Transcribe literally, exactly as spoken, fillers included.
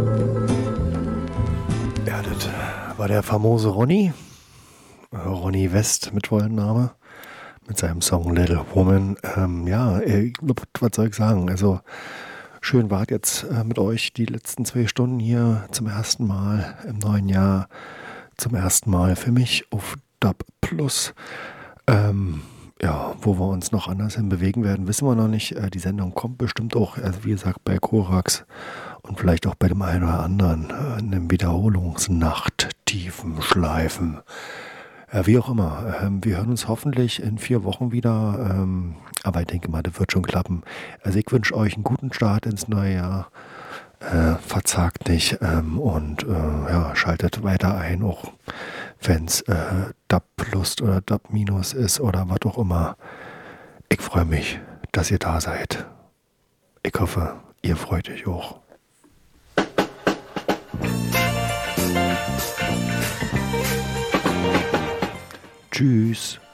Ja, das war der famose Ronny. Ronny West mit vollem Name. Mit seinem Song Little Woman. Ähm, ja, äh, was soll ich sagen? Also, schön wart jetzt äh, mit euch die letzten zwei Stunden hier zum ersten Mal im neuen Jahr. Zum ersten Mal für mich auf Dub Plus. Ähm, ja, wo wir uns noch anders hin bewegen werden, wissen wir noch nicht. Äh, die Sendung kommt bestimmt auch, also wie gesagt, bei Korax und vielleicht auch bei dem einen oder anderen äh, in einem Wiederholungsnacht, tiefen Schleifen. Äh, wie auch immer. Ähm, wir hören uns hoffentlich in vier Wochen wieder. Ähm, aber ich denke mal, das wird schon klappen. Also ich wünsche euch einen guten Start ins neue Jahr. Äh, verzagt nicht ähm, und äh, ja, schaltet weiter ein, auch wenn es äh, Dub Plus oder Dub Minus ist oder was auch immer. Ich freue mich, dass ihr da seid. Ich hoffe, ihr freut euch auch. Tschüss.